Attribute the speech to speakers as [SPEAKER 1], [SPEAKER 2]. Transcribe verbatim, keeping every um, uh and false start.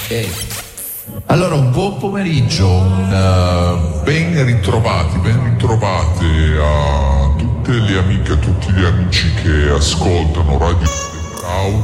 [SPEAKER 1] Okay. Allora, un buon pomeriggio, un, uh, ben ritrovati, ben ritrovate a tutte le amiche, a tutti gli amici che ascoltano Radio Underground.